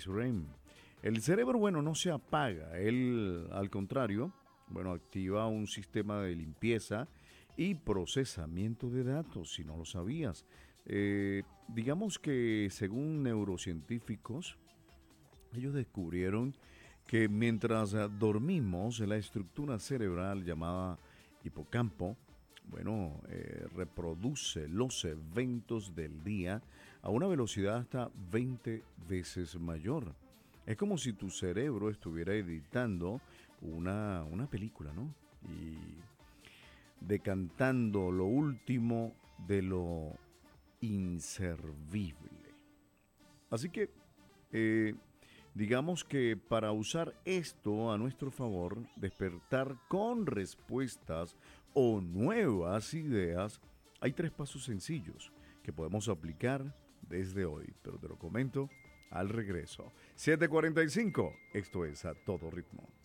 Travis Rem. El cerebro, bueno, no se apaga, él, al contrario, bueno, activa un sistema de limpieza y procesamiento de datos, si no lo sabías. Digamos que según neurocientíficos, ellos descubrieron que mientras dormimos, la estructura cerebral llamada hipocampo, bueno, reproduce los eventos del día a una velocidad hasta 20 veces mayor. Es como si tu cerebro estuviera editando una película, ¿no? Y decantando lo último de lo inservible. Así que, eh, digamos que para usar esto a nuestro favor, despertar con respuestas o nuevas ideas, hay tres pasos sencillos que podemos aplicar desde hoy, pero te lo comento al regreso. 7:45, esto es A Todo Ritmo.